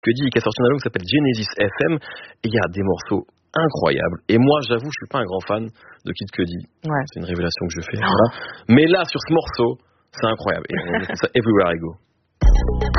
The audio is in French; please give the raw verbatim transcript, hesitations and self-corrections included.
Cudi qui a sorti un album qui s'appelle Genesis F M et il y a des morceaux incroyables. Et moi, j'avoue, je suis pas un grand fan de Kid Cudi. Ouais. C'est une révélation que je fais. Voilà. Mais là, sur ce morceau, c'est incroyable. Et on écoute ça Everywhere I Go.